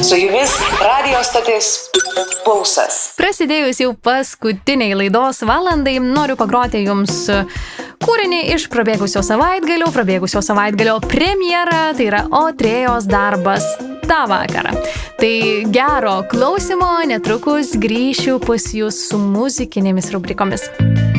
Su jumis radio stotis Pulsas. Prasidėjus jau paskutiniai laidos valandai, noriu pagroti jums kūrinį iš prabėgusio savaitgalio premjerą, tai yra Otrėjos darbas tą vakarą. Tai gero klausimo, netrukus grįšiu pas jūs su muzikinėmis rubrikomis.